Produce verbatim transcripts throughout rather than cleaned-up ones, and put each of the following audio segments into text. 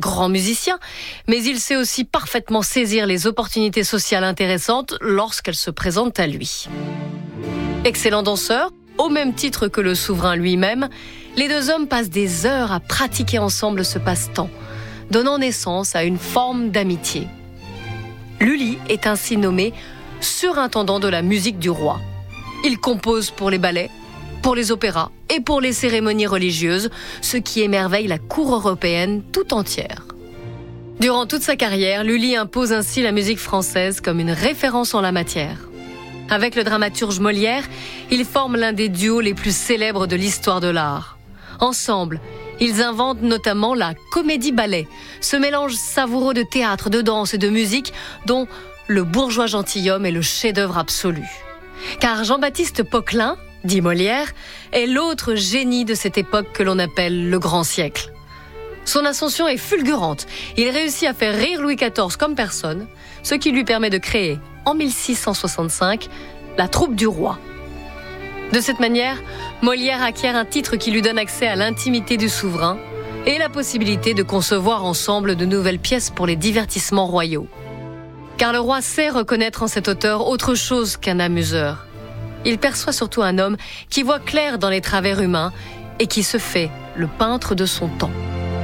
grand musicien, mais il sait aussi parfaitement saisir les opportunités sociales intéressantes lorsqu'elles se présentent à lui. Excellent danseur, au même titre que le souverain lui-même, les deux hommes passent des heures à pratiquer ensemble ce passe-temps, donnant naissance à une forme d'amitié. Lully est ainsi nommé surintendant de la musique du roi. Il compose pour les ballets, pour les opéras et pour les cérémonies religieuses, ce qui émerveille la cour européenne tout entière. Durant toute sa carrière, Lully impose ainsi la musique française comme une référence en la matière. Avec le dramaturge Molière, il forme l'un des duos les plus célèbres de l'histoire de l'art. Ensemble, ils inventent notamment la comédie-ballet, ce mélange savoureux de théâtre, de danse et de musique dont Le bourgeois gentilhomme est le chef-d'œuvre absolu. Car Jean-Baptiste Poquelin, dit Molière, est l'autre génie de cette époque que l'on appelle le grand siècle. Son ascension est fulgurante. Il réussit à faire rire Louis quatorze comme personne, ce qui lui permet de créer, en mille six cent soixante-cinq, la troupe du roi. De cette manière, Molière acquiert un titre qui lui donne accès à l'intimité du souverain et la possibilité de concevoir ensemble de nouvelles pièces pour les divertissements royaux. Car le roi sait reconnaître en cet auteur autre chose qu'un amuseur. Il perçoit surtout un homme qui voit clair dans les travers humains et qui se fait le peintre de son temps.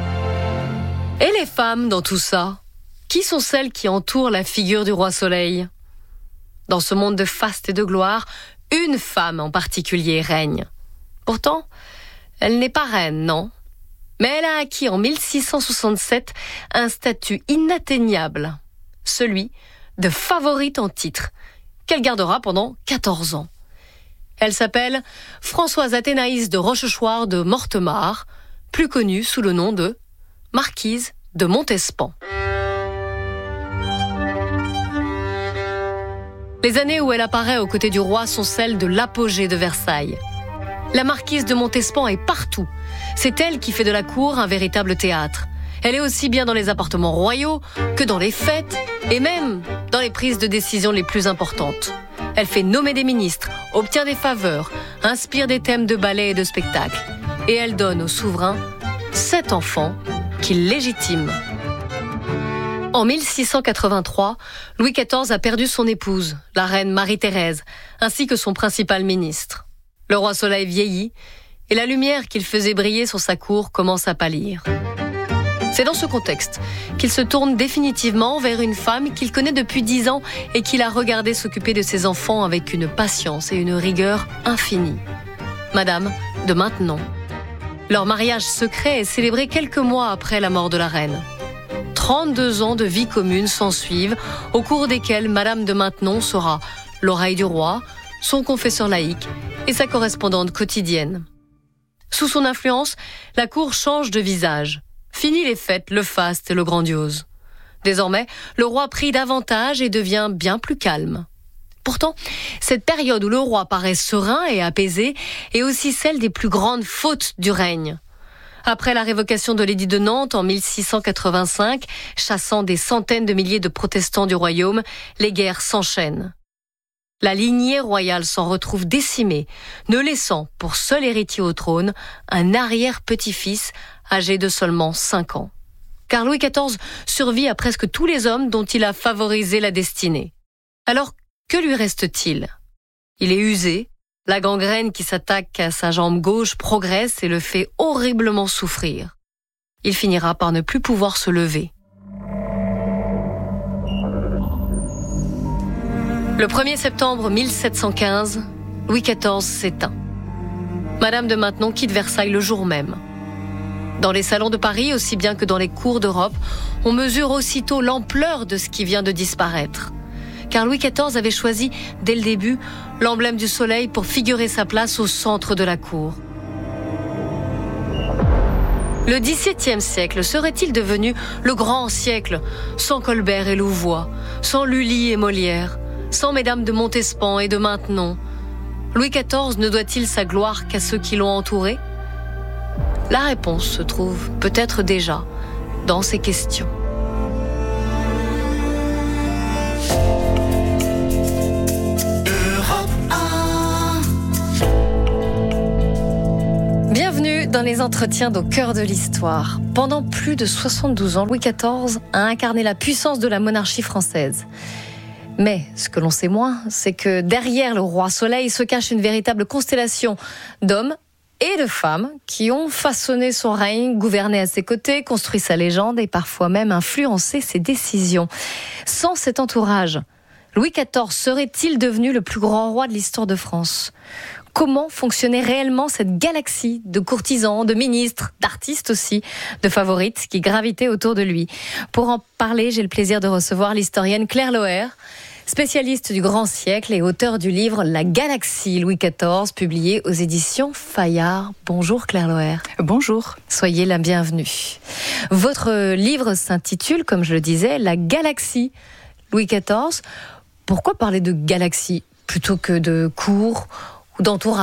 Et les femmes dans tout ça? Qui sont celles qui entourent la figure du roi Soleil? Dans ce monde de faste et de gloire, une femme en particulier règne. Pourtant, elle n'est pas reine, non? Mais elle a acquis en mille six cent soixante-sept un statut inatteignable, celui de favorite en titre, qu'elle gardera pendant quatorze ans. Elle s'appelle Françoise Athénaïs de Rochechouart de Mortemart, plus connue sous le nom de Marquise de Montespan. Les années où elle apparaît aux côtés du roi sont celles de l'apogée de Versailles. La marquise de Montespan est partout. C'est elle qui fait de la cour un véritable théâtre. Elle est aussi bien dans les appartements royaux que dans les fêtes et même dans les prises de décision les plus importantes. Elle fait nommer des ministres, obtient des faveurs, inspire des thèmes de ballets et de spectacles. Et elle donne au souverain sept enfants qu'il légitime. En mille six cent quatre-vingt-trois, Louis quatorze a perdu son épouse, la reine Marie-Thérèse, ainsi que son principal ministre. Le roi Soleil vieillit et la lumière qu'il faisait briller sur sa cour commence à pâlir. C'est dans ce contexte qu'il se tourne définitivement vers une femme qu'il connaît depuis dix ans et qu'il a regardé s'occuper de ses enfants avec une patience et une rigueur infinie. Madame de Maintenon. Leur mariage secret est célébré quelques mois après la mort de la reine. trente-deux ans de vie commune s'ensuivent, au cours desquels Madame de Maintenon sera l'oreille du roi, son confesseur laïque et sa correspondante quotidienne. Sous son influence, la cour change de visage. Fini les fêtes, le faste et le grandiose. Désormais, le roi prie davantage et devient bien plus calme. Pourtant, cette période où le roi paraît serein et apaisé est aussi celle des plus grandes fautes du règne. Après la révocation de l'édit de Nantes en mille six cent quatre-vingt-cinq, chassant des centaines de milliers de protestants du royaume, les guerres s'enchaînent. La lignée royale s'en retrouve décimée, ne laissant pour seul héritier au trône un arrière-petit-fils âgé de seulement cinq ans. Car Louis quatorze survit à presque tous les hommes dont il a favorisé la destinée. Alors, que lui reste-t-il? Il est usé, la gangrène qui s'attaque à sa jambe gauche progresse et le fait horriblement souffrir. Il finira par ne plus pouvoir se lever. Le premier septembre mille sept cent quinze, Louis quatorze s'éteint. Madame de Maintenon quitte Versailles le jour même. Dans les salons de Paris, aussi bien que dans les cours d'Europe, on mesure aussitôt l'ampleur de ce qui vient de disparaître. Car Louis quatorze avait choisi, dès le début, l'emblème du soleil pour figurer sa place au centre de la cour. Le dix-septième siècle serait-il devenu le grand siècle, sans Colbert et Louvois, sans Lully et Molière, sans Mesdames de Montespan et de Maintenon? Louis quatorze ne doit-il sa gloire qu'à ceux qui l'ont entouré? La réponse se trouve peut-être déjà dans ces questions. Bienvenue Dans les entretiens d'au cœur de l'histoire, pendant plus de soixante-douze ans, Louis quatorze a incarné la puissance de la monarchie française. Mais ce que l'on sait moins, c'est que derrière le roi Soleil se cache une véritable constellation d'hommes et de femmes qui ont façonné son règne, gouverné à ses côtés, construit sa légende et parfois même influencé ses décisions. Sans cet entourage, Louis quatorze serait-il devenu le plus grand roi de l'histoire de France ? Comment fonctionnait réellement cette galaxie de courtisans, de ministres, d'artistes aussi, de favorites qui gravitaient autour de lui ? Pour en parler, j'ai le plaisir de recevoir l'historienne Claire Loher, spécialiste du grand siècle et auteure du livre La Galaxie Louis quatorze, publié aux éditions Fayard. Bonjour Claire Loher. Bonjour. Soyez la bienvenue. Votre livre s'intitule, comme je le disais, La Galaxie Louis quatorze. Pourquoi parler de galaxie plutôt que de cour ou d'entourage ?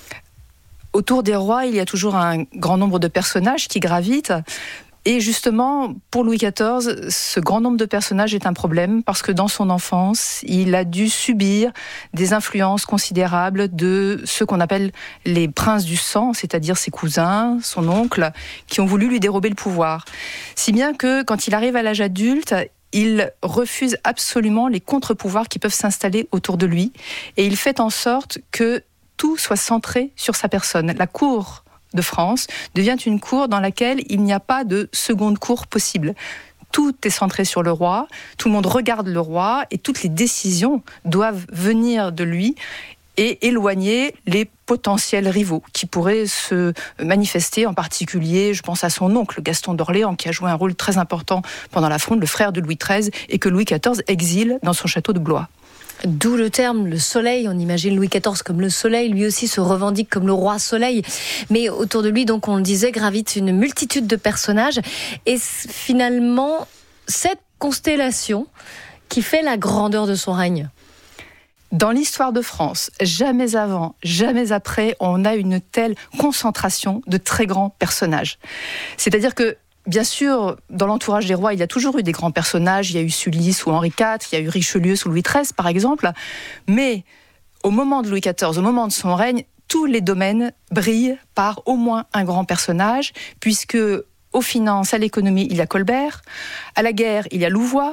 Autour des rois, il y a toujours un grand nombre de personnages qui gravitent. Et justement, pour Louis quatorze, ce grand nombre de personnages est un problème parce que dans son enfance, il a dû subir des influences considérables de ceux qu'on appelle les princes du sang, c'est-à-dire ses cousins, son oncle, qui ont voulu lui dérober le pouvoir. Si bien que quand il arrive à l'âge adulte, il refuse absolument les contre-pouvoirs qui peuvent s'installer autour de lui et il fait en sorte que tout soit centré sur sa personne. La cour de France devient une cour dans laquelle il n'y a pas de seconde cour possible. Tout est centré sur le roi, tout le monde regarde le roi et toutes les décisions doivent venir de lui et éloigner les potentiels rivaux qui pourraient se manifester, en particulier, je pense à son oncle Gaston d'Orléans, qui a joué un rôle très important pendant la Fronde, le frère de Louis treize, et que Louis quatorze exile dans son château de Blois. D'où le terme, le soleil. On imagine Louis quatorze comme le soleil. Lui aussi se revendique comme le roi soleil. Mais autour de lui, donc, on le disait, gravite une multitude de personnages. Et finalement, cette constellation qui fait la grandeur de son règne. Dans l'histoire de France, jamais avant, jamais après, on a une telle concentration de très grands personnages. C'est-à-dire que, bien sûr, dans l'entourage des rois, il y a toujours eu des grands personnages. Il y a eu Sully sous Henri quatre, il y a eu Richelieu sous Louis treize, par exemple. Mais au moment de Louis quatorze, au moment de son règne, tous les domaines brillent par au moins un grand personnage, puisque aux finances, à l'économie, il y a Colbert, à la guerre, il y a Louvois,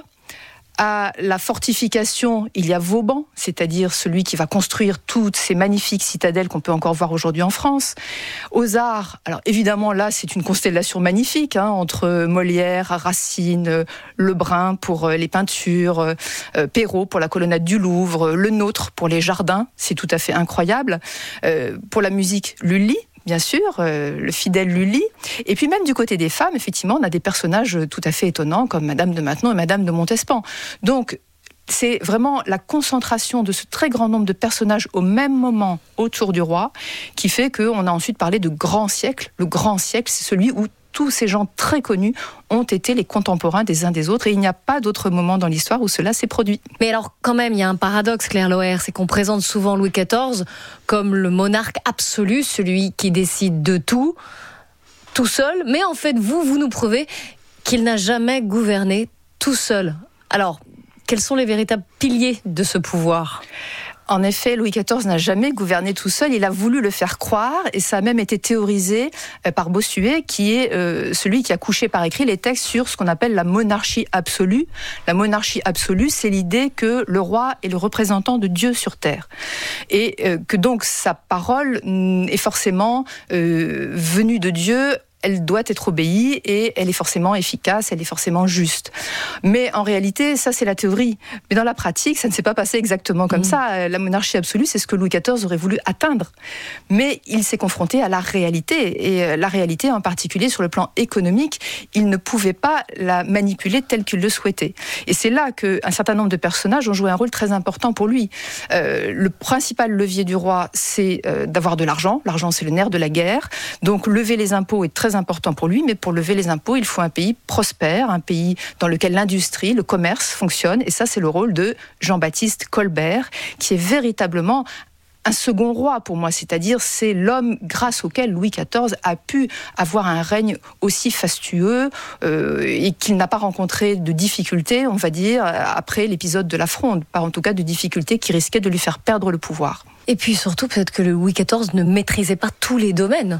à la fortification, il y a Vauban, c'est-à-dire celui qui va construire toutes ces magnifiques citadelles qu'on peut encore voir aujourd'hui en France. Aux arts, alors évidemment là c'est une constellation magnifique, hein, entre Molière, Racine, Lebrun pour les peintures, euh, Perrault pour la colonnade du Louvre, Le Nôtre pour les jardins, c'est tout à fait incroyable. Euh, pour la musique, Lully, bien sûr, euh, le fidèle Lully. Et puis même du côté des femmes, effectivement, on a des personnages tout à fait étonnants comme Madame de Maintenon et Madame de Montespan. Donc, c'est vraiment la concentration de ce très grand nombre de personnages au même moment autour du roi qui fait qu'on a ensuite parlé de grand siècle. Le grand siècle, c'est celui où tous ces gens très connus ont été les contemporains des uns des autres et il n'y a pas d'autre moment dans l'histoire où cela s'est produit. Mais alors quand même, il y a un paradoxe, Claire Loher, c'est qu'on présente souvent Louis quatorze comme le monarque absolu, celui qui décide de tout, tout seul, mais en fait vous, vous nous prouvez qu'il n'a jamais gouverné tout seul. Alors, quels sont les véritables piliers de ce pouvoir ? En effet, Louis quatorze n'a jamais gouverné tout seul, il a voulu le faire croire, et ça a même été théorisé par Bossuet, qui est euh, celui qui a couché par écrit les textes sur ce qu'on appelle la monarchie absolue. La monarchie absolue, c'est l'idée que le roi est le représentant de Dieu sur terre, et euh, que donc sa parole est forcément euh, venue de Dieu. Elle doit être obéie et elle est forcément efficace, elle est forcément juste. Mais en réalité, ça c'est la théorie. Mais dans la pratique, ça ne s'est pas passé exactement comme mmh. ça. La monarchie absolue, c'est ce que Louis quatorze aurait voulu atteindre. Mais il s'est confronté à la réalité. Et la réalité, en particulier sur le plan économique, il ne pouvait pas la manipuler telle qu'il le souhaitait. Et c'est là qu'un certain nombre de personnages ont joué un rôle très important pour lui. Euh, le principal levier du roi, c'est euh, d'avoir de l'argent. L'argent, c'est le nerf de la guerre. Donc lever les impôts est très important pour lui, mais pour lever les impôts, il faut un pays prospère, un pays dans lequel l'industrie, le commerce fonctionne, et ça c'est le rôle de Jean-Baptiste Colbert, qui est véritablement un second roi pour moi, c'est-à-dire c'est l'homme grâce auquel Louis quatorze a pu avoir un règne aussi fastueux euh, et qu'il n'a pas rencontré de difficultés, on va dire, après l'épisode de la Fronde, pas en tout cas de difficultés qui risquaient de lui faire perdre le pouvoir. Et puis surtout, peut-être que le Louis quatorze ne maîtrisait pas tous les domaines.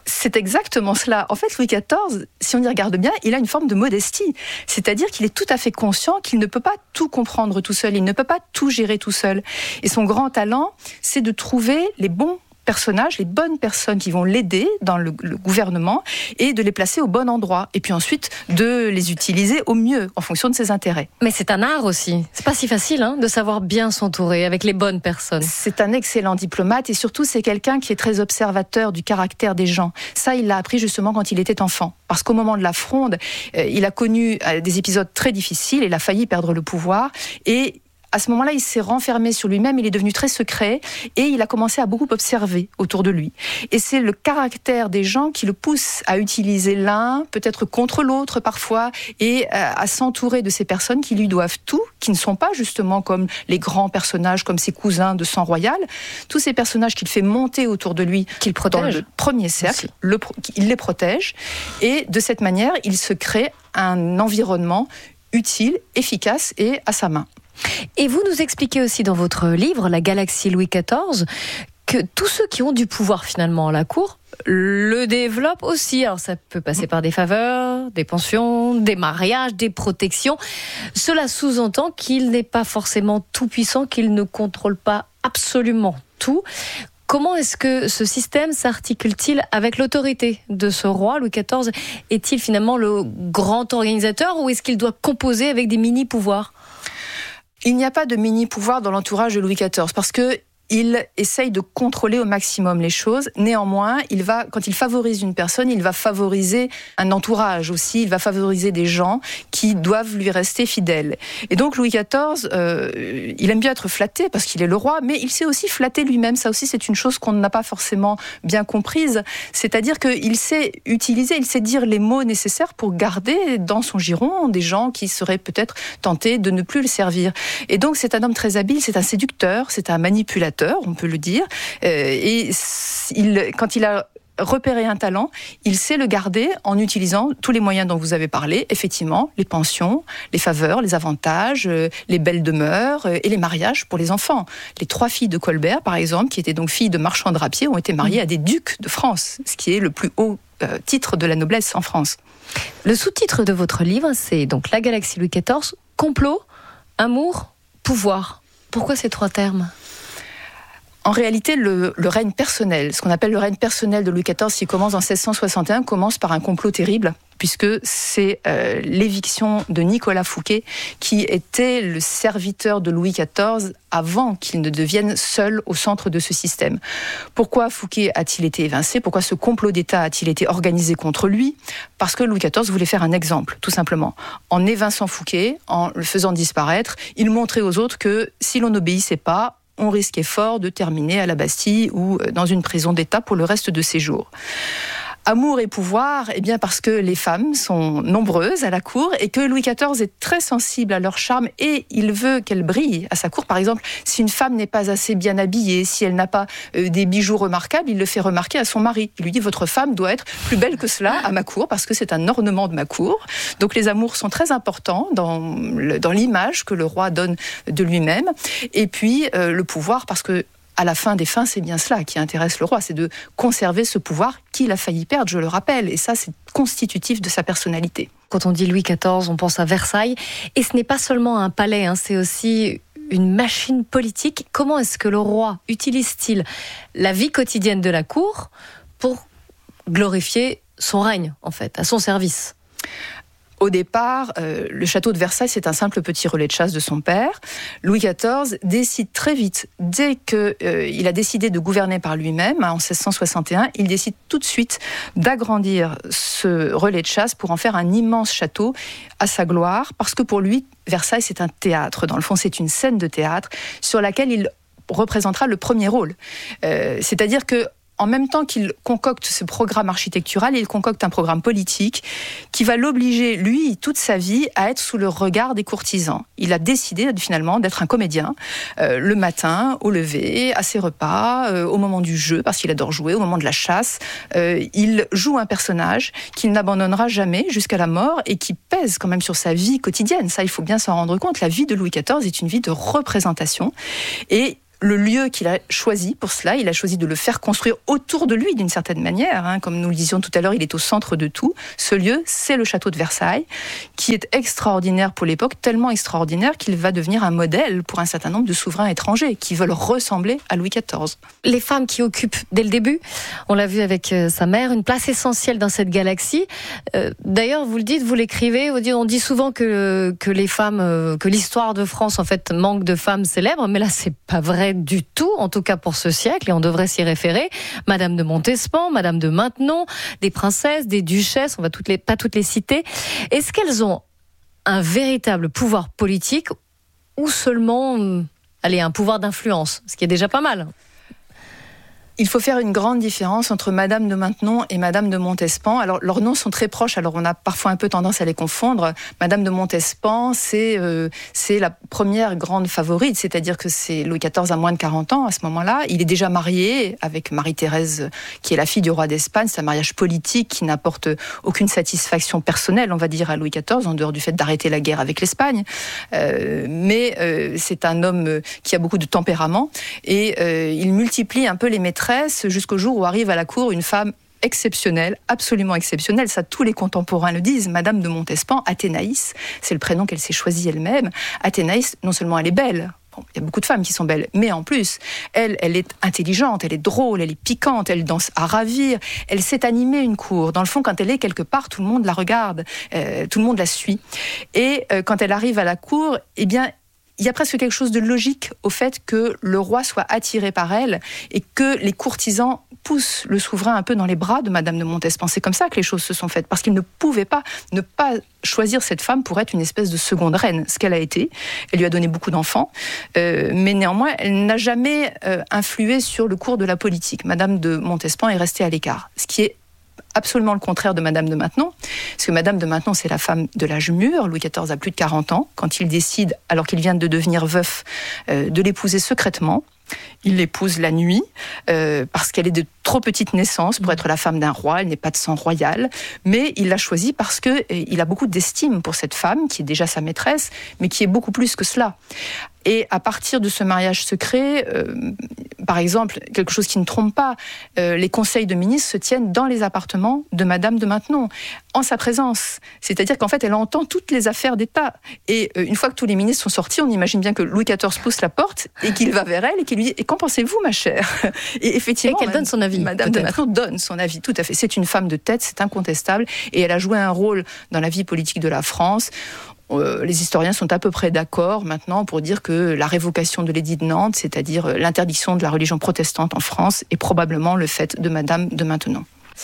C'est exactement cela. En fait, Louis quatorze, si on y regarde bien, il a une forme de modestie. C'est-à-dire qu'il est tout à fait conscient qu'il ne peut pas tout comprendre tout seul, il ne peut pas tout gérer tout seul. Et son grand talent, c'est de trouver les bons personnages, les bonnes personnes qui vont l'aider dans le, le gouvernement et de les placer au bon endroit. Et puis ensuite, de les utiliser au mieux en fonction de ses intérêts. Mais c'est un art aussi. C'est pas si facile hein, de savoir bien s'entourer avec les bonnes personnes. C'est un excellent diplomate et surtout, c'est quelqu'un qui est très observateur du caractère des gens. Ça, il l'a appris justement quand il était enfant. Parce qu'au moment de la Fronde, euh, il a connu euh, des épisodes très difficiles. Il a failli perdre le pouvoir et à ce moment-là, il s'est renfermé sur lui-même, il est devenu très secret et il a commencé à beaucoup observer autour de lui. Et c'est le caractère des gens qui le pousse à utiliser l'un, peut-être contre l'autre parfois, et à s'entourer de ces personnes qui lui doivent tout, qui ne sont pas justement comme les grands personnages, comme ses cousins de sang royal. Tous ces personnages qu'il fait monter autour de lui, qu'il protège dans le premier cercle, le, il les protège. Et de cette manière, il se crée un environnement utile, efficace et à sa main. Et vous nous expliquez aussi dans votre livre, La Galaxie Louis quatorze, que tous ceux qui ont du pouvoir finalement à la cour le développent aussi. Alors ça peut passer par des faveurs, des pensions, des mariages, des protections. Cela sous-entend qu'il n'est pas forcément tout puissant, qu'il ne contrôle pas absolument tout. Comment est-ce que ce système s'articule-t-il avec l'autorité de ce roi, Louis quatorze ? Est-il finalement le grand organisateur ou est-ce qu'il doit composer avec des mini-pouvoirs ? Il n'y a pas de mini-pouvoir dans l'entourage de Louis quatorze parce que il essaye de contrôler au maximum les choses. Néanmoins, il va, quand il favorise une personne, il va favoriser un entourage aussi. Il va favoriser des gens qui doivent lui rester fidèles. Et donc, Louis quatorze, euh, il aime bien être flatté parce qu'il est le roi, mais il sait aussi flatter lui-même. Ça aussi, c'est une chose qu'on n'a pas forcément bien comprise. C'est-à-dire qu'il sait utiliser, il sait dire les mots nécessaires pour garder dans son giron des gens qui seraient peut-être tentés de ne plus le servir. Et donc, c'est un homme très habile, c'est un séducteur, c'est un manipulateur, on peut le dire, euh, et il, quand il a repéré un talent, il sait le garder en utilisant tous les moyens dont vous avez parlé, effectivement, les pensions, les faveurs, les avantages, euh, les belles demeures euh, et les mariages pour les enfants. Les trois filles de Colbert, par exemple, qui étaient donc filles de marchands drapiers, ont été mariées à des ducs de France, ce qui est le plus haut euh, titre de la noblesse en France. Le sous-titre de votre livre, c'est donc La Galaxie Louis quatorze, complot, amour, pouvoir. Pourquoi ces trois termes ? En réalité, le, le règne personnel, ce qu'on appelle le règne personnel de Louis quatorze, qui commence en seize cent soixante et un, commence par un complot terrible, puisque c'est euh, l'éviction de Nicolas Fouquet, qui était le serviteur de Louis quatorze avant qu'il ne devienne seul au centre de ce système. Pourquoi Fouquet a-t-il été évincé ? Pourquoi ce complot d'État a-t-il été organisé contre lui ? Parce que Louis quatorze voulait faire un exemple, tout simplement. En évinçant Fouquet, en le faisant disparaître, il montrait aux autres que si l'on n'obéissait pas, on risquait fort de terminer à la Bastille ou dans une prison d'État pour le reste de ses jours. Amour et pouvoir, eh bien parce que les femmes sont nombreuses à la cour et que Louis quatorze est très sensible à leur charme et il veut qu'elles brillent à sa cour. Par exemple, si une femme n'est pas assez bien habillée, si elle n'a pas euh, des bijoux remarquables, il le fait remarquer à son mari. Il lui dit « Votre femme doit être plus belle que cela à ma cour parce que c'est un ornement de ma cour ». Donc les amours sont très importants dans, le, dans l'image que le roi donne de lui-même. Et puis euh, le pouvoir parce que à la fin des fins, c'est bien cela qui intéresse le roi, c'est de conserver ce pouvoir qu'il a failli perdre, je le rappelle, et ça c'est constitutif de sa personnalité. Quand on dit Louis quatorze, on pense à Versailles, et ce n'est pas seulement un palais, hein, c'est aussi une machine politique. Comment est-ce que le roi utilise-t-il la vie quotidienne de la cour pour glorifier son règne, en fait, à son service ? Au départ, euh, le château de Versailles, c'est un simple petit relais de chasse de son père. Louis quatorze décide très vite, dès qu'il euh, a décidé de gouverner par lui-même, hein, en seize cent soixante et un, il décide tout de suite d'agrandir ce relais de chasse pour en faire un immense château à sa gloire, parce que pour lui, Versailles, c'est un théâtre. Dans le fond, c'est une scène de théâtre sur laquelle il représentera le premier rôle. Euh, c'est-à-dire que en même temps qu'il concocte ce programme architectural, il concocte un programme politique qui va l'obliger, lui, toute sa vie, à être sous le regard des courtisans. Il a décidé, finalement, d'être un comédien, euh, le matin, au lever, à ses repas, euh, au moment du jeu, parce qu'il adore jouer, au moment de la chasse. Euh, il joue un personnage qu'il n'abandonnera jamais jusqu'à la mort et qui pèse quand même sur sa vie quotidienne. Ça, il faut bien s'en rendre compte. La vie de Louis quatorze est une vie de représentation et le lieu qu'il a choisi pour cela. Il a choisi de le faire construire autour de lui d'une certaine manière. Hein. Comme nous le disions tout à l'heure, il est au centre de tout. Ce lieu, c'est le château de Versailles, qui est extraordinaire pour l'époque, tellement extraordinaire qu'il va devenir un modèle pour un certain nombre de souverains étrangers qui veulent ressembler à Louis quatorze. Les femmes qui occupent dès le début, on l'a vu avec euh, sa mère, une place essentielle dans cette galaxie. Euh, d'ailleurs, vous le dites, vous l'écrivez, vous dites, on dit souvent que, que les femmes, euh, que l'histoire de France en fait manque de femmes célèbres, mais là c'est pas vrai du tout, en tout cas pour ce siècle, et on devrait s'y référer. Madame de Montespan, Madame de Maintenon, des princesses, des duchesses, on va toutes les, pas toutes les citer. Est-ce qu'elles ont un véritable pouvoir politique ou seulement, allez, un pouvoir d'influence, ce qui est déjà pas mal? Il faut faire une grande différence entre Madame de Maintenon et Madame de Montespan. Alors, leurs noms sont très proches, alors on a parfois un peu tendance à les confondre. Madame de Montespan, c'est, euh, c'est la première grande favorite, c'est-à-dire que c'est Louis quatorze a moins de quarante ans à ce moment-là. Il est déjà marié avec Marie-Thérèse, qui est la fille du roi d'Espagne. C'est un mariage politique qui n'apporte aucune satisfaction personnelle, on va dire, à Louis quatorze, en dehors du fait d'arrêter la guerre avec l'Espagne. Euh, mais euh, c'est un homme qui a beaucoup de tempérament et euh, il multiplie un peu les maîtresses jusqu'au jour où arrive à la cour une femme exceptionnelle, absolument exceptionnelle, ça tous les contemporains le disent, Madame de Montespan, Athénaïs, c'est le prénom qu'elle s'est choisi elle-même. Athénaïs, non seulement elle est belle, bon, il y a beaucoup de femmes qui sont belles, mais en plus, elle, elle est intelligente, elle est drôle, elle est piquante, elle danse à ravir, elle sait animer une cour. Dans le fond, quand elle est quelque part, tout le monde la regarde, euh, tout le monde la suit. Et euh, quand elle arrive à la cour, eh bien, il y a presque quelque chose de logique au fait que le roi soit attiré par elle et que les courtisans poussent le souverain un peu dans les bras de Madame de Montespan. C'est comme ça que les choses se sont faites, parce qu'ils ne pouvaient pas ne pas choisir cette femme pour être une espèce de seconde reine, ce qu'elle a été. Elle lui a donné beaucoup d'enfants, euh, mais néanmoins, elle n'a jamais euh, influé sur le cours de la politique. Madame de Montespan est restée à l'écart, ce qui est absolument le contraire de Madame de Maintenon, parce que Madame de Maintenon, c'est la femme de l'âge mûr. Louis quatorze a plus de quarante ans. Quand il décide, alors qu'il vient de devenir veuf, euh, de l'épouser secrètement, il l'épouse la nuit, euh, parce qu'elle est de trop petite naissance pour être la femme d'un roi, elle n'est pas de sang royal, mais il l'a choisie parce qu'il a beaucoup d'estime pour cette femme, qui est déjà sa maîtresse, mais qui est beaucoup plus que cela. Et à partir de ce mariage secret, euh, par exemple, quelque chose qui ne trompe pas, euh, les conseils de ministres se tiennent dans les appartements de Madame de Maintenon, en sa présence. C'est-à-dire qu'en fait, elle entend toutes les affaires d'État. Et euh, une fois que tous les ministres sont sortis, on imagine bien que Louis quatorze pousse la porte et qu'il va vers elle et qu'il lui dit « Et qu'en pensez-vous, ma chère ?» Et effectivement, et qu'elle donne son avis. Madame de Maintenon donne son avis, tout à fait. C'est une femme de tête, c'est incontestable. Et elle a joué un rôle dans la vie politique de la France. Euh, les historiens sont à peu près d'accord maintenant pour dire que la révocation de l'édit de Nantes, c'est-à-dire l'interdiction de la religion protestante en France, est probablement le fait de Madame de Maintenon.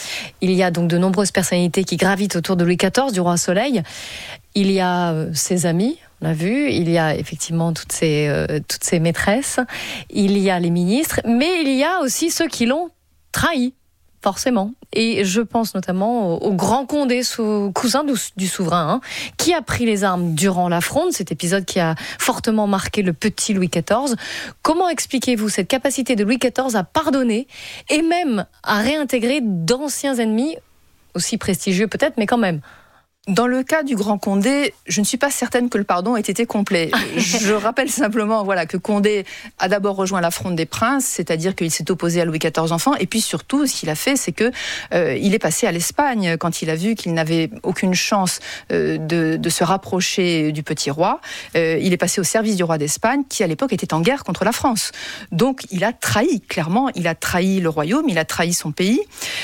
Il y a donc de nombreuses personnalités qui gravitent autour de Louis quatorze, du roi Soleil. Il y a euh, ses amis, on l'a vu, il y a effectivement toutes ses, euh, toutes ses maîtresses, il y a les ministres, mais il y a aussi ceux qui l'ont trahi. Forcément. Et je pense notamment au, au grand Condé, sous, cousin du, du souverain, hein, qui a pris les armes durant la Fronde, cet épisode qui a fortement marqué le petit Louis quatorze. Comment expliquez-vous cette capacité de Louis quatorze à pardonner et même à réintégrer d'anciens ennemis, aussi prestigieux peut-être, mais quand même? Dans le cas du grand Condé, je ne suis pas certaine que le pardon ait été complet. Je rappelle simplement voilà, que Condé a d'abord rejoint la Fronde des Princes, c'est-à-dire qu'il s'est opposé à Louis quatorze enfant, et puis surtout, ce qu'il a fait, c'est qu'il euh, est passé à l'Espagne quand il a vu qu'il n'avait aucune chance euh, de, de se rapprocher du petit roi. Euh, il est passé au service du roi d'Espagne, qui à l'époque était en guerre contre la France. Donc il a trahi, clairement, il a trahi le royaume, il a trahi son pays.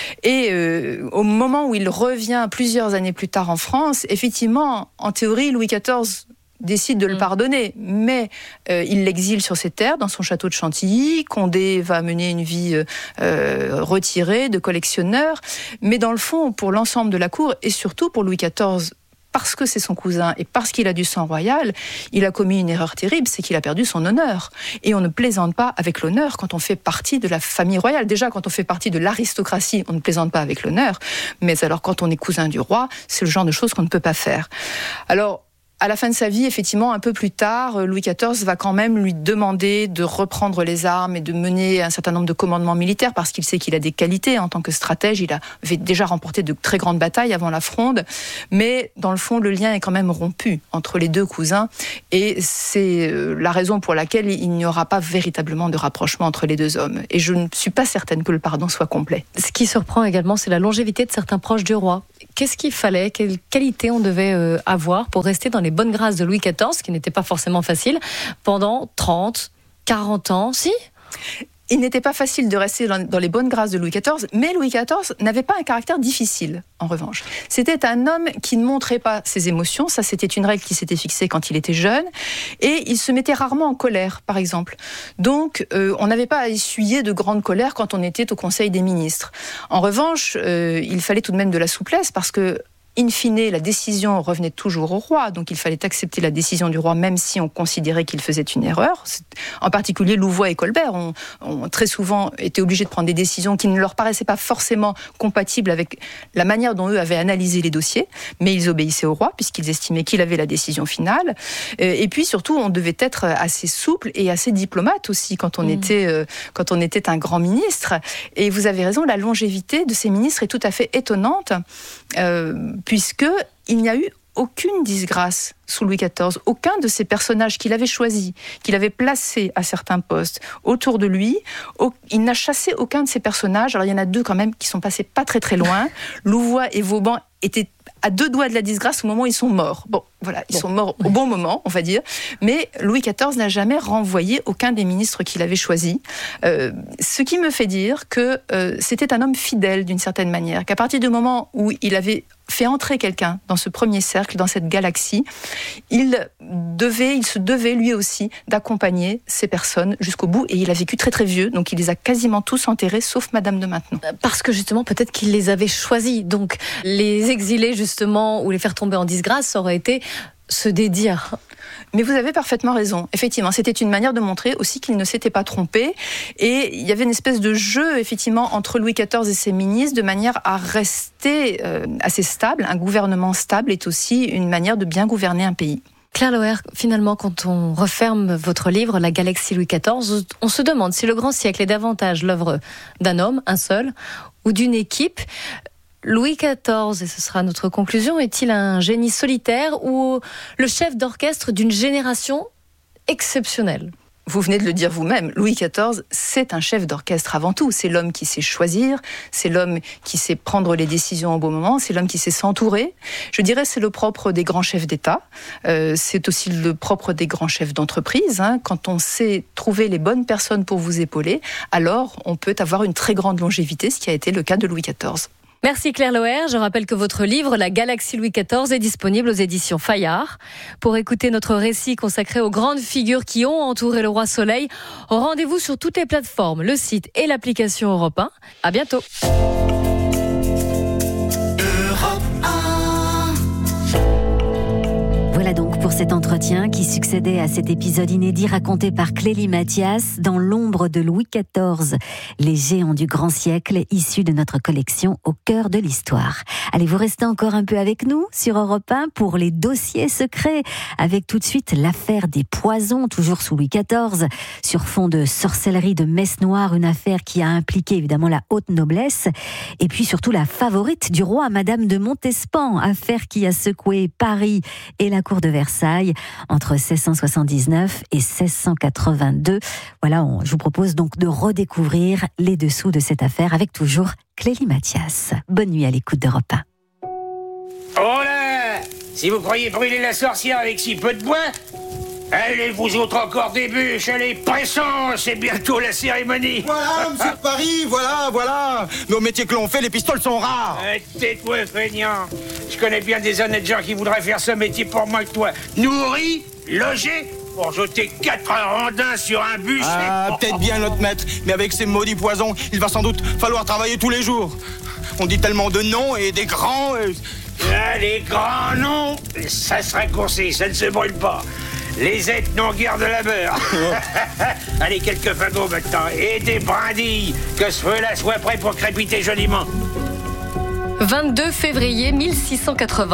Et euh, au moment où il revient plusieurs années plus tard en France, France, effectivement, en théorie, Louis quatorze décide de le pardonner, mais euh, il l'exile sur ses terres, dans son château de Chantilly. Condé va mener une vie euh, retirée, de collectionneur, mais dans le fond, pour l'ensemble de la cour, et surtout pour Louis quatorze, parce que c'est son cousin et parce qu'il a du sang royal, il a commis une erreur terrible, c'est qu'il a perdu son honneur. Et on ne plaisante pas avec l'honneur quand on fait partie de la famille royale. Déjà, quand on fait partie de l'aristocratie, on ne plaisante pas avec l'honneur. Mais alors, quand on est cousin du roi, c'est le genre de choses qu'on ne peut pas faire. Alors, À la fin de sa vie, effectivement, un peu plus tard, Louis quatorze va quand même lui demander de reprendre les armes et de mener un certain nombre de commandements militaires parce qu'il sait qu'il a des qualités en tant que stratège. Il avait déjà remporté de très grandes batailles avant la Fronde, mais dans le fond, le lien est quand même rompu entre les deux cousins et c'est la raison pour laquelle il n'y aura pas véritablement de rapprochement entre les deux hommes. Et je ne suis pas certaine que le pardon soit complet. Ce qui surprend également, c'est la longévité de certains proches du roi. Qu'est-ce qu'il fallait, quelles qualités on devait euh, avoir pour rester dans les bonnes grâces de Louis quatorze, ce qui n'était pas forcément facile, pendant trente, quarante ans, si ? Il n'était pas facile de rester dans les bonnes grâces de Louis quatorze, mais Louis quatorze n'avait pas un caractère difficile, en revanche. C'était un homme qui ne montrait pas ses émotions, ça c'était une règle qui s'était fixée quand il était jeune, et il se mettait rarement en colère, par exemple. Donc, euh, on n'avait pas à essuyer de grandes colères quand on était au Conseil des ministres. En revanche, euh, il fallait tout de même de la souplesse, parce que in fine, la décision revenait toujours au roi, donc il fallait accepter la décision du roi, même si on considérait qu'il faisait une erreur. En particulier, Louvois et Colbert ont, ont très souvent été obligés de prendre des décisions qui ne leur paraissaient pas forcément compatibles avec la manière dont eux avaient analysé les dossiers, mais ils obéissaient au roi, puisqu'ils estimaient qu'il avait la décision finale. Et puis surtout, on devait être assez souple et assez diplomate aussi quand on, mmh. était, quand on était un grand ministre. Et vous avez raison, la longévité de ces ministres est tout à fait étonnante, euh, puisqu'il n'y a eu aucune disgrâce sous Louis quatorze. Aucun de ces personnages qu'il avait choisis, qu'il avait placés à certains postes autour de lui, il n'a chassé aucun de ces personnages. Alors il y en a deux quand même qui sont passés pas très très loin. Louvois et Vauban étaient à deux doigts de la disgrâce au moment où ils sont morts. Bon, voilà, ils bon. sont morts au bon moment, on va dire. Mais Louis quatorze n'a jamais renvoyé aucun des ministres qu'il avait choisis. Euh, ce qui me fait dire que euh, c'était un homme fidèle d'une certaine manière, qu'à partir du moment où il avait fait entrer quelqu'un dans ce premier cercle, dans cette galaxie, il devait, il se devait lui aussi d'accompagner ces personnes jusqu'au bout. Et il a vécu très très vieux, donc il les a quasiment tous enterrés, sauf Madame de Maintenon. Parce que justement, peut-être qu'il les avait choisis. Donc les exiler justement ou les faire tomber en disgrâce, ça aurait été se dédire. Mais vous avez parfaitement raison. Effectivement, c'était une manière de montrer aussi qu'il ne s'était pas trompé. Et il y avait une espèce de jeu, effectivement, entre Louis quatorze et ses ministres, de manière à rester euh, assez stable. Un gouvernement stable est aussi une manière de bien gouverner un pays. Claire Loer, finalement, quand on referme votre livre, La Galaxie Louis quatorze, on se demande si le grand siècle est davantage l'œuvre d'un homme, un seul, ou d'une équipe. Louis quatorze, et ce sera notre conclusion, est-il un génie solitaire ou le chef d'orchestre d'une génération exceptionnelle ? Vous venez de le dire vous-même, Louis quatorze, c'est un chef d'orchestre avant tout. C'est l'homme qui sait choisir, c'est l'homme qui sait prendre les décisions au bon moment, c'est l'homme qui sait s'entourer. Je dirais c'est le propre des grands chefs d'État, euh, c'est aussi le propre des grands chefs d'entreprise. Hein. Quand on sait trouver les bonnes personnes pour vous épauler, alors on peut avoir une très grande longévité, ce qui a été le cas de Louis quatorze. Merci Claire Loer. Je rappelle que votre livre, La Galaxie Louis quatorze, est disponible aux éditions Fayard. Pour écouter notre récit consacré aux grandes figures qui ont entouré le roi Soleil, rendez-vous sur toutes les plateformes, le site et l'application Europe un. À bientôt. Voilà donc pour cet entretien qui succédait à cet épisode inédit raconté par Clélie Mathias dans l'ombre de Louis quatorze, les géants du grand siècle issus de notre collection Au cœur de l'histoire. Allez, vous restez encore un peu avec nous sur Europe un pour les dossiers secrets, avec tout de suite l'affaire des poisons, toujours sous Louis quatorze, sur fond de sorcellerie de messe noire, une affaire qui a impliqué évidemment la haute noblesse, et puis surtout la favorite du roi, Madame de Montespan, affaire qui a secoué Paris et la cour de Versailles entre seize cent soixante-dix-neuf et seize cent quatre-vingt-deux. Voilà, on, je vous propose donc de redécouvrir les dessous de cette affaire avec toujours Clélie Mathias. Bonne nuit à l'écoute d'Europe un. Oh là! Si vous croyez brûler la sorcière avec si peu de bois, allez vous autres encore des bûches, allez, pressons, c'est bientôt la cérémonie. Voilà, monsieur de Paris, voilà, voilà. Nos métiers que l'on fait, les pistoles sont rares. Euh, tais-toi, feignant. Je connais bien des honnêtes gens qui voudraient faire ce métier pour moi que toi. Nourri, logé, pour jeter quatre rondins sur un bûcher. Ah, peut-être bien notre maître, mais avec ces maudits poisons, il va sans doute falloir travailler tous les jours. On dit tellement de noms et des grands... Et... Ah, les grands noms, ça se raccourcit, ça ne se brûle pas. Les êtres n'ont guère de labeur. Allez, quelques fagots maintenant, et des brindilles, que ce feu-là soit prêt pour crépiter joliment. vingt-deux février mille six cent quatre-vingts.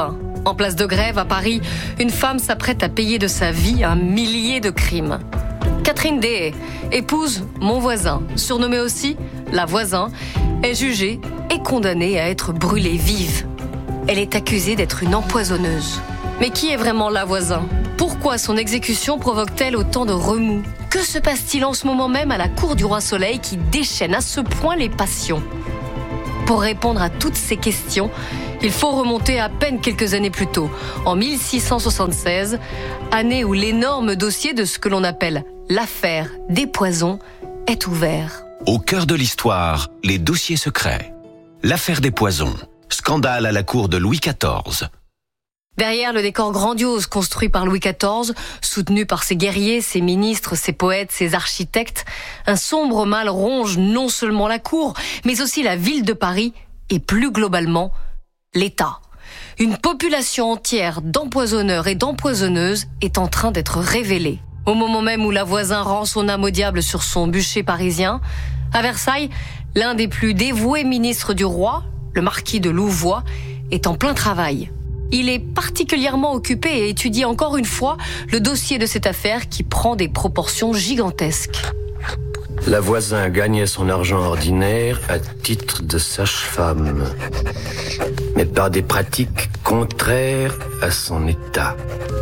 En place de Grève, à Paris, une femme s'apprête à payer de sa vie un millier de crimes. Catherine Dehaye, épouse Mon Voisin, surnommée aussi La Voisin, est jugée et condamnée à être brûlée vive. Elle est accusée d'être une empoisonneuse. Mais qui est vraiment La Voisin ? Pourquoi son exécution provoque-t-elle autant de remous ? Que se passe-t-il en ce moment même à la cour du Roi Soleil qui déchaîne à ce point les passions ? Pour répondre à toutes ces questions, il faut remonter à peine quelques années plus tôt, en mille six cent soixante-seize, année où l'énorme dossier de ce que l'on appelle l'affaire des Poisons est ouvert. Au cœur de l'histoire, les dossiers secrets. L'affaire des Poisons, scandale à la cour de Louis quatorze. Derrière le décor grandiose construit par Louis quatorze, soutenu par ses guerriers, ses ministres, ses poètes, ses architectes, un sombre mal ronge non seulement la cour, mais aussi la ville de Paris et plus globalement, l'État. Une population entière d'empoisonneurs et d'empoisonneuses est en train d'être révélée. Au moment même où La Voisin rend son âme au diable sur son bûcher parisien, à Versailles, l'un des plus dévoués ministres du roi, le marquis de Louvois, est en plein travail. Il est particulièrement occupé et étudie encore une fois le dossier de cette affaire qui prend des proportions gigantesques. La Voisin gagnait son argent ordinaire à titre de sage-femme, mais par des pratiques contraires à son état.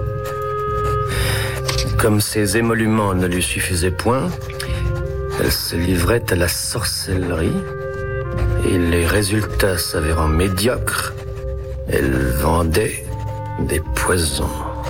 Comme ses émoluments ne lui suffisaient point, elle se livrait à la sorcellerie, et les résultats s'avérant médiocres, elle vendait des poisons.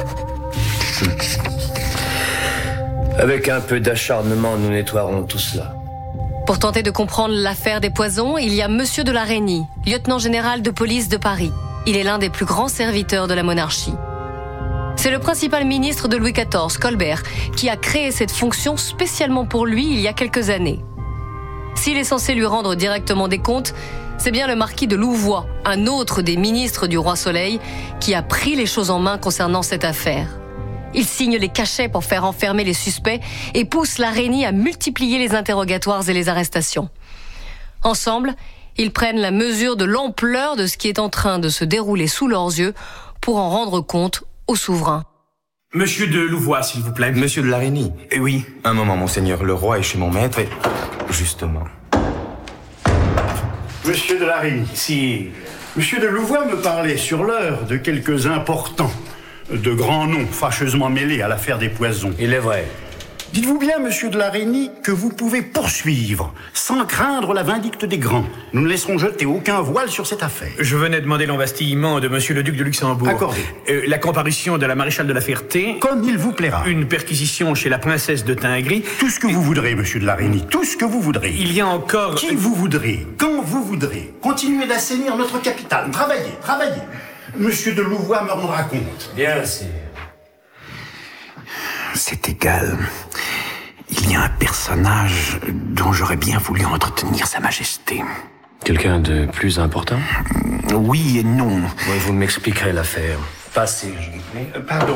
Avec un peu d'acharnement, nous nettoierons tout cela. Pour tenter de comprendre l'affaire des Poisons, il y a Monsieur de la Reynie, lieutenant général de police de Paris. Il est l'un des plus grands serviteurs de la monarchie. C'est le principal ministre de Louis quatorze, Colbert, qui a créé cette fonction spécialement pour lui il y a quelques années. S'il est censé lui rendre directement des comptes, c'est bien le marquis de Louvois, un autre des ministres du Roi Soleil, qui a pris les choses en main concernant cette affaire. Il signe les cachets pour faire enfermer les suspects et pousse la Reynie à multiplier les interrogatoires et les arrestations. Ensemble, ils prennent la mesure de l'ampleur de ce qui est en train de se dérouler sous leurs yeux pour en rendre compte au souverain. Monsieur de Louvois, s'il vous plaît. Monsieur de la Reynie. Eh oui. Un moment, monseigneur, le roi est chez mon maître et... Justement. Monsieur de la Reynie. Si... Monsieur de Louvois me parlait sur l'heure de quelques importants, de grands noms fâcheusement mêlés à l'affaire des Poisons. Il est vrai. Dites-vous bien, monsieur de la Reynie, que vous pouvez poursuivre sans craindre la vindicte des grands. Nous ne laisserons jeter aucun voile sur cette affaire. Je venais demander l'embastillement de monsieur le duc de Luxembourg. Accordé. Euh, la comparution de la maréchale de la Ferté. Comme il vous plaira. Une perquisition chez la princesse de Tingry. Tout ce que vous voudrez, monsieur de la Reynie, tout ce que vous voudrez. Il y a encore... Qui vous voudrez, quand vous voudrez. Continuez d'assainir notre capitale. Travaillez, travaillez. Monsieur de Louvois me rendra compte. Bien, sire. C'est égal. Il y a un personnage dont j'aurais bien voulu entretenir sa majesté. Quelqu'un de plus important? Oui et non. Oui, vous m'expliquerez l'affaire. Passez, je vous prie. Euh, pardon.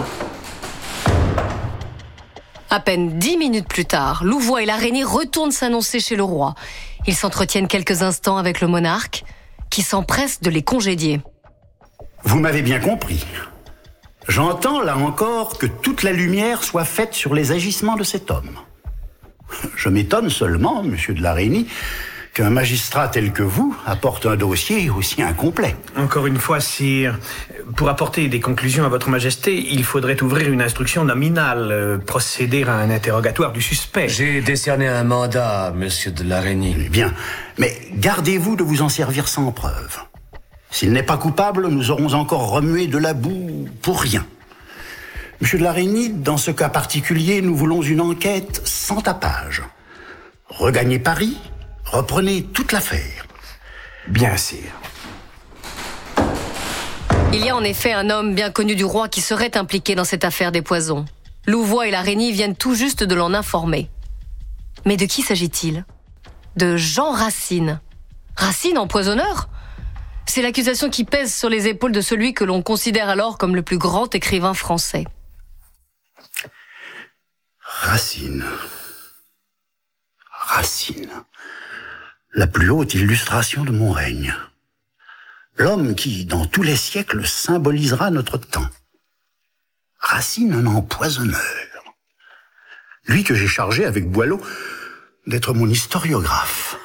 À peine dix minutes plus tard, Louvois et la Reynie retournent s'annoncer chez le roi. Ils s'entretiennent quelques instants avec le monarque, qui s'empresse de les congédier. Vous m'avez bien compris. J'entends, là encore, que toute la lumière soit faite sur les agissements de cet homme. Je m'étonne seulement, monsieur de la Reynie, qu'un magistrat tel que vous apporte un dossier aussi incomplet. Encore une fois, sire, pour apporter des conclusions à votre majesté, il faudrait ouvrir une instruction nominale, euh, procéder à un interrogatoire du suspect. J'ai décerné un mandat, monsieur de la Reynie. Eh bien, mais gardez-vous de vous en servir sans preuve. S'il n'est pas coupable, nous aurons encore remué de la boue pour rien. Monsieur de la Reynie, dans ce cas particulier, nous voulons une enquête sans tapage. Regagnez Paris, reprenez toute l'affaire. Bien, sire. Il y a en effet un homme bien connu du roi qui serait impliqué dans cette affaire des Poisons. Louvois et la Reynie viennent tout juste de l'en informer. Mais de qui s'agit-il? De Jean Racine. Racine, empoisonneur? C'est l'accusation qui pèse sur les épaules de celui que l'on considère alors comme le plus grand écrivain français. Racine. Racine. La plus haute illustration de mon règne. L'homme qui, dans tous les siècles, symbolisera notre temps. Racine, un empoisonneur. Lui que j'ai chargé avec Boileau d'être mon historiographe.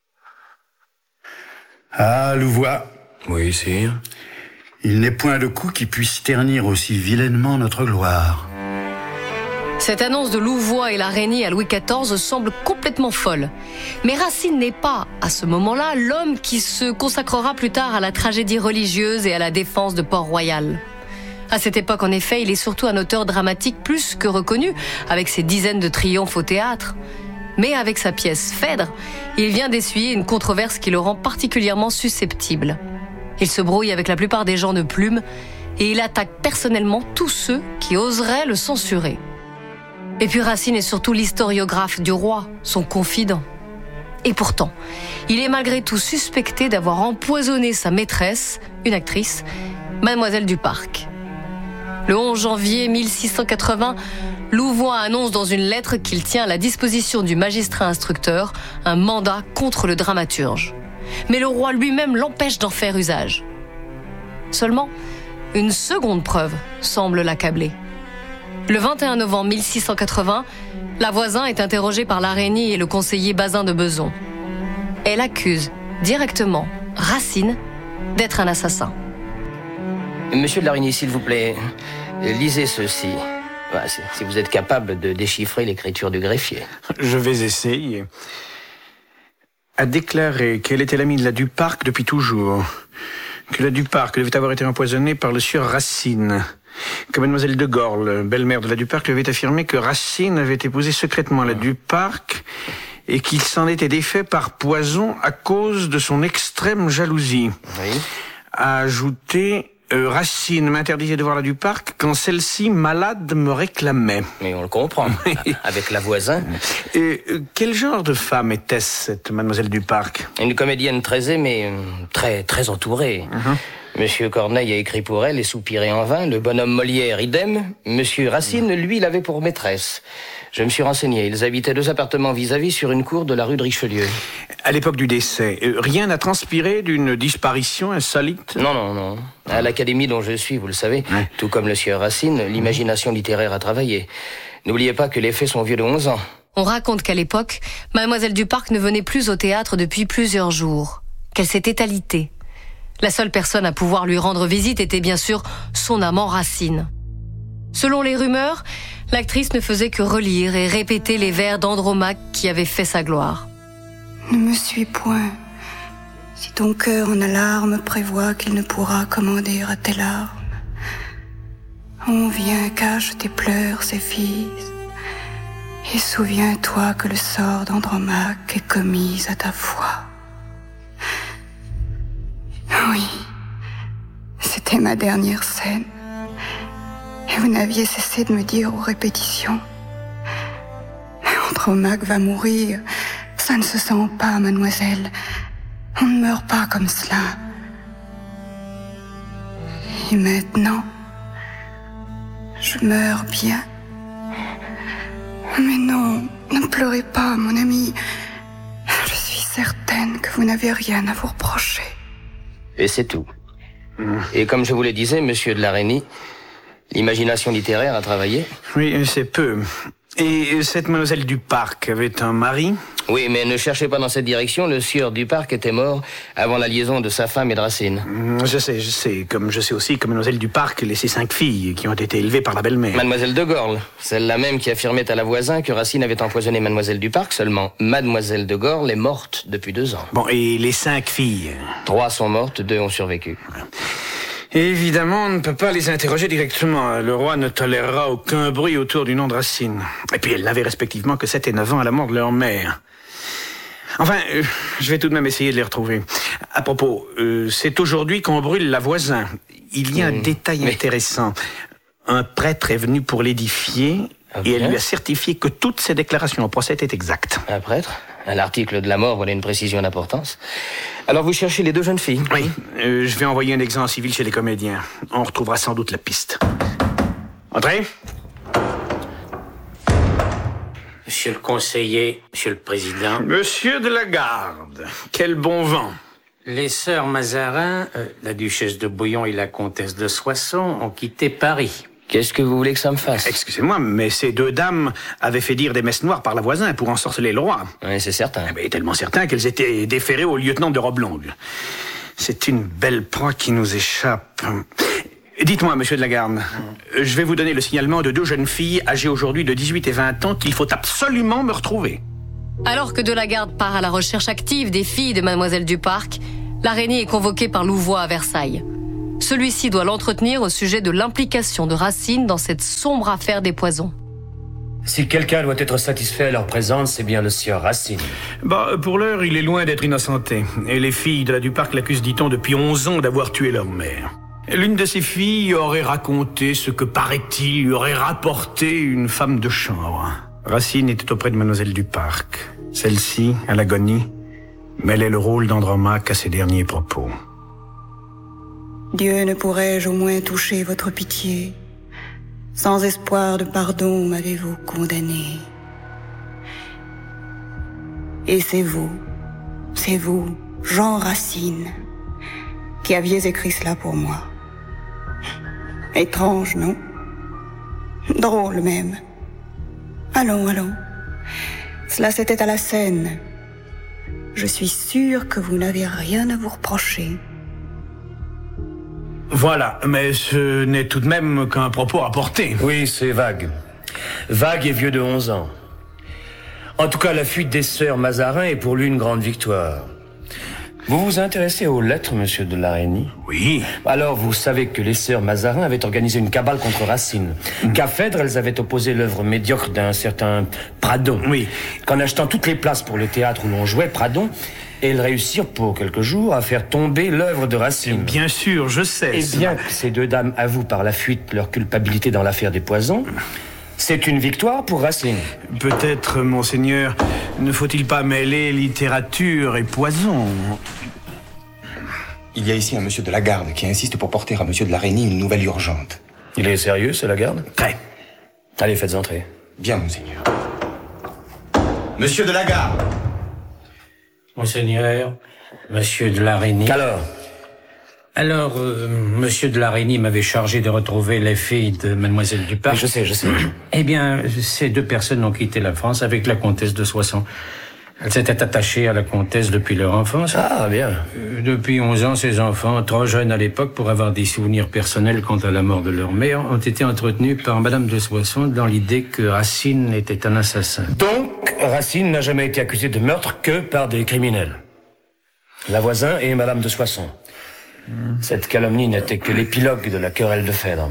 Ah, Louvois. Oui, sire. Il n'est point de coup qui puisse ternir aussi vilainement notre gloire. Cette annonce de Louvois et la Reynie à Louis quatorze semble complètement folle. Mais Racine n'est pas, à ce moment-là, l'homme qui se consacrera plus tard à la tragédie religieuse et à la défense de Port-Royal. À cette époque, en effet, il est surtout un auteur dramatique plus que reconnu, avec ses dizaines de triomphes au théâtre. Mais avec sa pièce Phèdre, il vient d'essuyer une controverse qui le rend particulièrement susceptible. Il se brouille avec la plupart des gens de plume et il attaque personnellement tous ceux qui oseraient le censurer. Et puis Racine est surtout l'historiographe du roi, son confident. Et pourtant, il est malgré tout suspecté d'avoir empoisonné sa maîtresse, une actrice, Mademoiselle du Parc. Le onze janvier mille six cent quatre-vingts, Louvois annonce dans une lettre qu'il tient à la disposition du magistrat instructeur un mandat contre le dramaturge. Mais le roi lui-même l'empêche d'en faire usage. Seulement, une seconde preuve semble l'accabler. Le vingt et un novembre mille six cent quatre-vingts, la voisin est interrogée par la Reynie et le conseiller Bazin de Bezon. Elle accuse directement Racine d'être un assassin. Monsieur de la Reynie, s'il vous plaît, lisez ceci. Si vous êtes capable de déchiffrer l'écriture du greffier. Je vais essayer. A déclaré qu'elle était l'amie de la Duparc depuis toujours. Que la Duparc devait avoir été empoisonnée par le sieur Racine. Que mademoiselle de Gorle, belle-mère de la Duparc, lui avait affirmé que Racine avait épousé secrètement la Duparc et qu'il s'en était défait par poison à cause de son extrême jalousie. Oui. A ajouté... Euh, Racine m'interdisait de voir la Duparc quand celle-ci, malade, me réclamait. Mais on le comprend, avec la voisin. Et euh, quel genre de femme était-ce, cette mademoiselle Duparc? Une comédienne très aimée, très, très entourée. Uh-huh. Monsieur Corneille a écrit pour elle et soupiré en vain. Le bonhomme Molière, idem. Monsieur Racine, lui, l'avait pour maîtresse. Je me suis renseigné. Ils habitaient deux appartements vis-à-vis sur une cour de la rue de Richelieu. À l'époque du décès, rien n'a transpiré d'une disparition insolite? Non, non, non. À l'académie dont je suis, vous le savez, ouais. Tout comme le sieur Racine, l'imagination littéraire a travaillé. N'oubliez pas que les faits sont vieux de onze ans. On raconte qu'à l'époque, Mademoiselle Duparc ne venait plus au théâtre depuis plusieurs jours, qu'elle s'était alitée. La seule personne à pouvoir lui rendre visite était bien sûr son amant Racine. Selon les rumeurs, l'actrice ne faisait que relire et répéter les vers d'Andromaque qui avaient fait sa gloire. Ne me suis point. Si ton cœur en alarme prévoit qu'il ne pourra commander à tes larmes, on vient, cache tes pleurs, ses fils, et souviens-toi que le sort d'Andromaque est commis à ta foi. Oui, c'était ma dernière scène. Et vous n'aviez cessé de me dire aux répétitions: Andromaque va mourir. Ça ne se sent pas, mademoiselle. On ne meurt pas comme cela. Et maintenant, je meurs bien. Mais non, ne pleurez pas, mon ami. Je suis certaine que vous n'avez rien à vous reprocher. Et c'est tout. Et comme je vous le disais, monsieur de la Reynie, l'imagination littéraire a travaillé? Oui, c'est peu. Et cette mademoiselle Duparc avait un mari? Oui, mais ne cherchez pas dans cette direction. Le sieur Duparc était mort avant la liaison de sa femme et de Racine. Je sais, je sais. Comme je sais aussi que mademoiselle Duparc laissait cinq filles qui ont été élevées par la belle-mère. Mademoiselle de Gorle, celle-là même qui affirmait à la voisin que Racine avait empoisonné mademoiselle Duparc. Seulement, mademoiselle de Gorle est morte depuis deux ans. Bon, et les cinq filles? Trois sont mortes, deux ont survécu. Évidemment, on ne peut pas les interroger directement. Le roi ne tolérera aucun bruit autour du nom de Racine. Et puis, elles n'avaient respectivement que sept et neuf ans à la mort de leur mère. Enfin, euh, je vais tout de même essayer de les retrouver. À propos, euh, c'est aujourd'hui qu'on brûle la voisin. Il y a mmh. un détail Mais... intéressant. Un prêtre est venu pour l'édifier ah, et elle lui a certifié que toutes ses déclarations au procès étaient exactes. Un prêtre? Un article de la mort, voilà une précision d'importance. Alors vous cherchez les deux jeunes filles? Oui, euh, je vais envoyer un examen civil chez les comédiens. On retrouvera sans doute la piste. Entrez. Monsieur le conseiller, monsieur le président. Monsieur de la Garde, quel bon vent. Les sœurs Mazarin, euh, la duchesse de Bouillon et la comtesse de Soissons ont quitté Paris. Qu'est-ce que vous voulez que ça me fasse? Excusez-moi, mais ces deux dames avaient fait dire des messes noires par la voisin pour ensorceler le roi. Oui, c'est certain. Eh bien, tellement certain qu'elles étaient déférées au lieutenant de robe longue. C'est une belle proie qui nous échappe. Dites-moi, monsieur de la Garde, je vais vous donner le signalement de deux jeunes filles âgées aujourd'hui de dix-huit et vingt ans qu'il faut absolument me retrouver. Alors que de la Garde part à la recherche active des filles de Mademoiselle du Parc, la Reynie est convoquée par Louvois à Versailles. Celui-ci doit l'entretenir au sujet de l'implication de Racine dans cette sombre affaire des poisons. Si quelqu'un doit être satisfait à leur présence, c'est bien le sieur Racine. Bah, pour l'heure, il est loin d'être innocenté. Et les filles de la Duparc l'accusent, dit-on, depuis onze ans d'avoir tué leur mère. L'une de ces filles aurait raconté ce que, paraît-il, lui aurait rapporté une femme de chambre. Racine était auprès de Mademoiselle Duparc. Celle-ci, à l'agonie, mêlait le rôle d'Andromaque à ses derniers propos. Dieu, ne pourrais-je au moins toucher votre pitié? Sans espoir de pardon m'avez-vous condamné. Et c'est vous, c'est vous, Jean Racine, qui aviez écrit cela pour moi. Étrange, non? Drôle même. Allons, allons. Cela c'était à la scène. Je suis sûre que vous n'avez rien à vous reprocher. Voilà, mais ce n'est tout de même qu'un propos rapporté. Oui, c'est vague. Vague et vieux de onze ans. En tout cas, la fuite des sœurs Mazarin est pour lui une grande victoire. Vous vous intéressez aux lettres, monsieur de la Reynie? Oui. Alors, vous savez que les sœurs Mazarin avaient organisé une cabale contre Racine. Mmh. Qu'à Phèdre, elles avaient opposé l'œuvre médiocre d'un certain Pradon. Oui. Qu'en achetant toutes les places pour le théâtre où l'on jouait Pradon, elles réussirent pour quelques jours à faire tomber l'œuvre de Racine. Bien sûr, je sais. Et bien que ces deux dames avouent par la fuite leur culpabilité dans l'affaire des poisons, c'est une victoire pour Racine. Peut-être, monseigneur, ne faut-il pas mêler littérature et poison? Il y a ici un monsieur de la Garde qui insiste pour porter à monsieur de la Reynie une nouvelle urgente. Il est sérieux, c'est la Garde? Très. Allez, faites entrer. Bien, monseigneur. Monsieur de la Garde! Monseigneur, monsieur de la Reynie... Alors Alors, euh, monsieur de la Reynie m'avait chargé de retrouver les filles de mademoiselle Duparc. Je sais, je sais. Eh bien, ces deux personnes ont quitté la France avec la comtesse de Soissons. Elles s'étaient attachées à la comtesse depuis leur enfance. Ah, bien. Euh, depuis onze ans, ces enfants, trop jeunes à l'époque pour avoir des souvenirs personnels quant à la mort de leur mère, ont été entretenus par madame de Soissons dans l'idée que Racine était un assassin. Donc, Racine n'a jamais été accusé de meurtre que par des criminels. La voisin et madame de Soissons. Mmh. Cette calomnie n'était que l'épilogue de la querelle de Phèdre.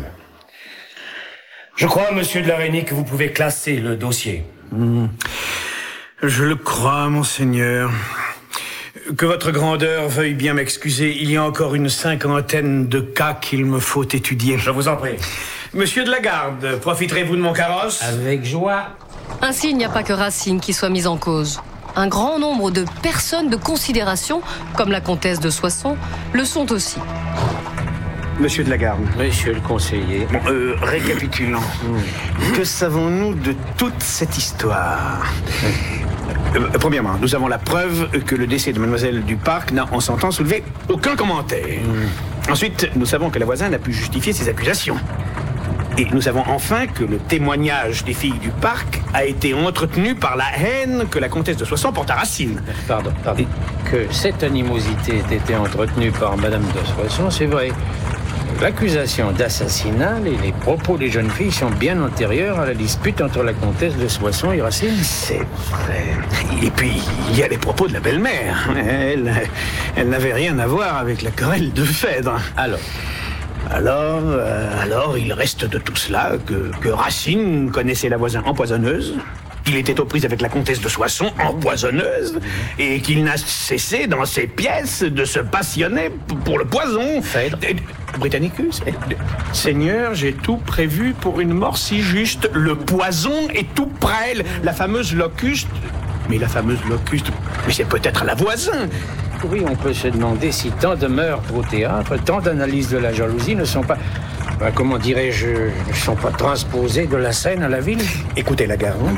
Je crois, monsieur de la Reynie, que vous pouvez classer le dossier. Mmh. Je le crois, monseigneur. Que votre grandeur veuille bien m'excuser, il y a encore une cinquantaine de cas qu'il me faut étudier. Je vous en prie. Monsieur de la Garde, profiterez-vous de mon carrosse? Avec joie. Ainsi, il n'y a pas que Racine qui soit mise en cause. Un grand nombre de personnes de considération, comme la comtesse de Soissons, le sont aussi. Monsieur de la Garde. Monsieur le conseiller. Bon, euh, récapitulons. Mmh. Que savons-nous de toute cette histoire? euh, Premièrement, nous avons la preuve que le décès de mademoiselle Duparc n'a, en son temps, soulevé aucun commentaire. Mmh. Ensuite, nous savons que la voisine n'a pu justifier ses accusations. Et nous savons enfin que le témoignage des filles du parc a été entretenu par la haine que la comtesse de Soissons porte à Racine. Pardon, pardon. Que cette animosité ait été entretenue par madame de Soissons, c'est vrai. L'accusation d'assassinat et les propos des jeunes filles sont bien antérieurs à la dispute entre la comtesse de Soissons et Racine. C'est vrai. Et puis, il y a les propos de la belle-mère. Elle, elle n'avait rien à voir avec la querelle de Phèdre. Alors Alors, euh, alors, il reste de tout cela que, que Racine connaissait la voisine empoisonneuse, qu'il était aux prises avec la comtesse de Soissons, empoisonneuse, et qu'il n'a cessé dans ses pièces de se passionner pour le poison. Phèdre. Britannicus. Seigneur, j'ai tout prévu pour une mort si juste. Le poison est tout près. La fameuse locuste. Mais la fameuse locuste, mais c'est peut-être la voisine. Oui, on peut se demander si tant de meurtres au théâtre, tant d'analyses de la jalousie ne sont pas, ben, comment dirais-je, ne sont pas transposées de la scène à la ville. Écoutez, la Garde,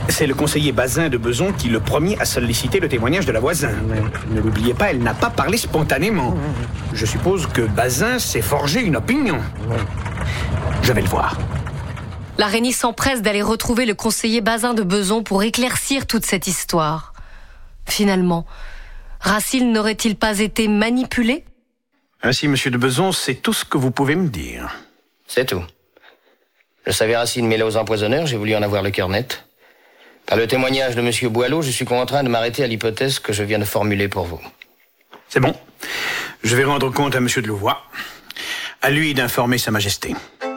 C'est le conseiller Bazin de Beson qui le premier a sollicité le témoignage de la voisine. Ne l'oubliez pas, elle n'a pas parlé spontanément. Je suppose que Bazin s'est forgé une opinion. Je vais le voir. La Reynie s'empresse d'aller retrouver le conseiller Bazin de Beson pour éclaircir toute cette histoire. Finalement, Racine n'aurait-il pas été manipulé ? Ainsi, monsieur de Beson, c'est tout ce que vous pouvez me dire. C'est tout. Je savais Racine mêlé aux empoisonneurs, j'ai voulu en avoir le cœur net. Par le témoignage de monsieur Boileau, je suis contraint de m'arrêter à l'hypothèse que je viens de formuler pour vous. C'est bon. Je vais rendre compte à monsieur de Louvois. À lui d'informer sa majesté.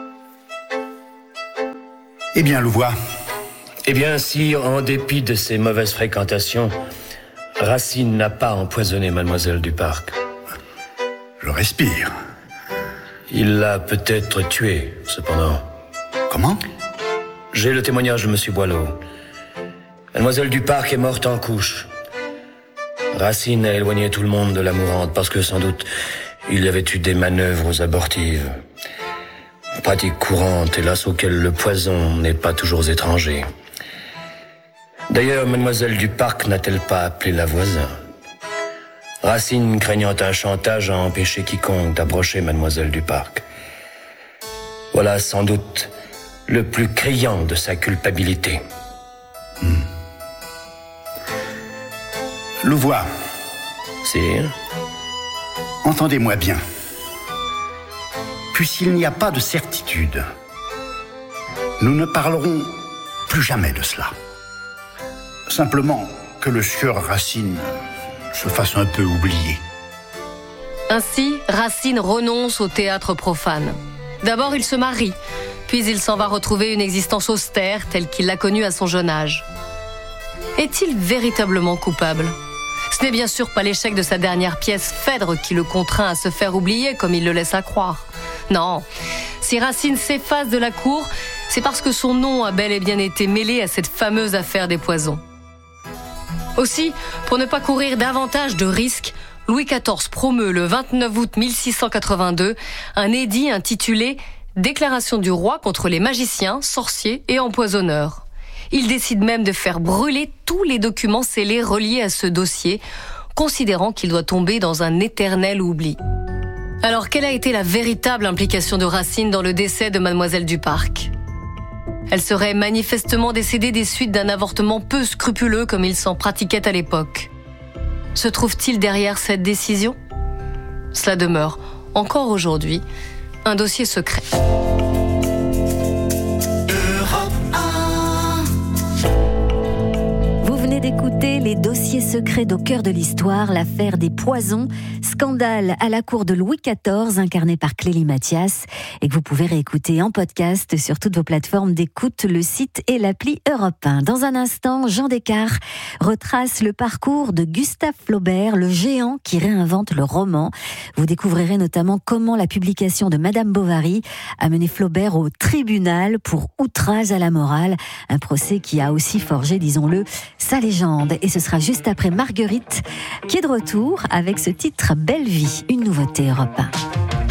Eh bien, Louvois. Eh bien, si, en dépit de ses mauvaises fréquentations, Racine n'a pas empoisonné mademoiselle du Parc. Je respire. Il l'a peut-être tuée, cependant. Comment ? J'ai le témoignage de monsieur Boileau. Mademoiselle du Parc est morte en couche. Racine a éloigné tout le monde de la mourante parce que, sans doute, il y avait eu des manœuvres abortives. Pratique courante, hélas, auquel le poison n'est pas toujours étranger. D'ailleurs, mademoiselle du Parc n'a-t-elle pas appelé la voisine ? Racine, craignant un chantage, a empêché quiconque d'approcher mademoiselle du Parc. Voilà sans doute le plus criant de sa culpabilité. Hmm. Louvois. Sire ? Entendez-moi bien. Puisqu'il n'y a pas de certitude, nous ne parlerons plus jamais de cela. Simplement que le sieur Racine se fasse un peu oublier. Ainsi, Racine renonce au théâtre profane. D'abord, il se marie, puis il s'en va retrouver une existence austère telle qu'il l'a connue à son jeune âge. Est-il véritablement coupable ? Ce n'est bien sûr pas l'échec de sa dernière pièce, Phèdre, qui le contraint à se faire oublier comme il le laisse à croire. Non, si Racine s'efface de la cour, c'est parce que son nom a bel et bien été mêlé à cette fameuse affaire des poisons. Aussi, pour ne pas courir davantage de risques, Louis quatorze promeut le vingt-neuf août mille six cent quatre-vingt-deux un édit intitulé « Déclaration du roi contre les magiciens, sorciers et empoisonneurs ». Il décide même de faire brûler tous les documents scellés reliés à ce dossier, considérant qu'il doit tomber dans un éternel oubli. Alors, quelle a été la véritable implication de Racine dans le décès de mademoiselle du Parc ? Elle serait manifestement décédée des suites d'un avortement peu scrupuleux comme il s'en pratiquait à l'époque. Se trouve-t-il derrière cette décision ? Cela demeure, encore aujourd'hui, un dossier secret. D'écouter les dossiers secrets d'Au cœur de l'histoire, l'affaire des poisons, scandale à la cour de Louis quatorze, incarné par Clélie Mathias, et que vous pouvez réécouter en podcast sur toutes vos plateformes d'écoute, le site et l'appli Europe un. Dans un instant, Jean Descartes retrace le parcours de Gustave Flaubert, le géant qui réinvente le roman. Vous découvrirez notamment comment la publication de Madame Bovary a mené Flaubert au tribunal pour outrage à la morale, un procès qui a aussi forgé, disons-le, sa légende. Et ce sera juste après Marguerite, qui est de retour avec ce titre Belle Vie, une nouveauté Europe un.